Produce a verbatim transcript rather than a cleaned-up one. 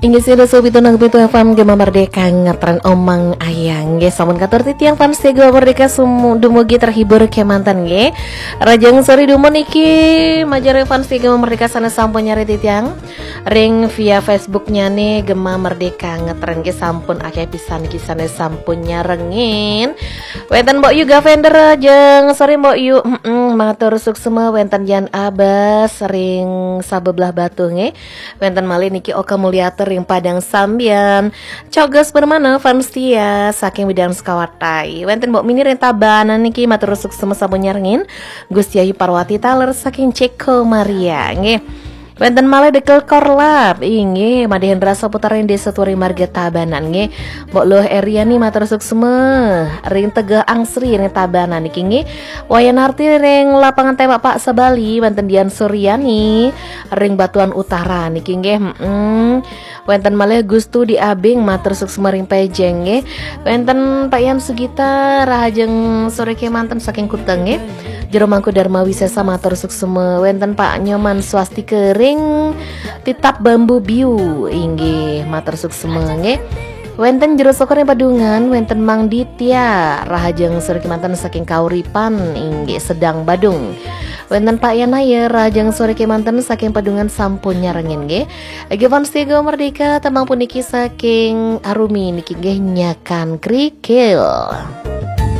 Inggih sira sobitu nang pitu F M Gema Merdeka ngetren omang ayang nggih sampun katur titiang fans Gema Merdeka sumu dumugi terhibur kemanten nggih. Rajang sori dumon iki majare fans Gema Merdeka sana sampun nyari titiang ring via Facebooknya nih Gema Merdeka ngetren nggih sampun akeh pisan kisane sampun nyarengin. Wenten Mbok Yu Gavender rajang sori Mbok Yu heeh matur suksema wenten Jan Abbas ring sabebelah batu nggih. Wenten malih niki Oka Mulyater ring Padang Sambian Coges bermana fans tia saking bidang sekawatai wenten Mbok Mini ring Tabanan niki matur suksema sampun nyarengin Gusti Ayu Parwati Taler saking Ceko Maria nggih. Wenten malih dekel korlap inggih Madehendra Saputra ring Desa Turi Marga Tabanan nggih. Mbok Loh Eriani matur suksema ring Tegah Angsri ring Tabanan niki nggih. Wayanarti ring lapangan tembak Pak Sabali wenten Dian Suryani ring Batuan Utara niki nggih. Heeh. Wenten malih Gustu di Abing matur suksema ring Pejeng nggih. Wenten Pak Yan Sugita rahajeng sore kemanten saking Kuteng nggih. Jero Mangku Dharma Wisesa matur suksema wenten Pak Nyoman Swasti Kering Titap Bambu Biu inggih matur suksema nggih. Wenten Jero Sokor ing Padungan wenten Mang Ditya rahajeng sore kemanten saking Kauripan inggih Sedang Badung. Wenten Pak Yanaya rahajeng sore kemanten saking Padungan sampun nyarengin nggih. Agi fans Gema Merdeka temang puniki saking Arumi niki nggih Nyakan Krikil.